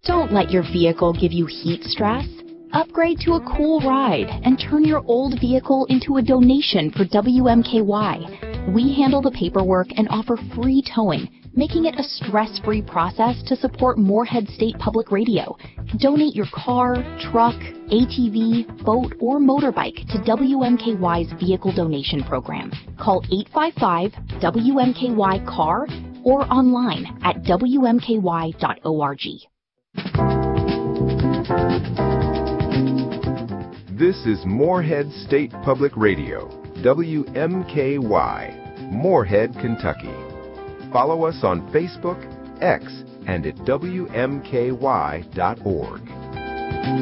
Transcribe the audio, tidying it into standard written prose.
Don't let your vehicle give you heat stress. Upgrade to a cool ride and turn your old vehicle into a donation for WMKY. We handle the paperwork and offer free towing, making it a stress-free process to support Moorhead State Public Radio. Donate your car, truck, ATV, boat, or motorbike to WMKY's Vehicle Donation Program. Call 855-WMKY-CAR or online at WMKY.org. This is Moorhead State Public Radio, WMKY, Moorhead, Kentucky. Follow us on Facebook, X, and at WMKY.org.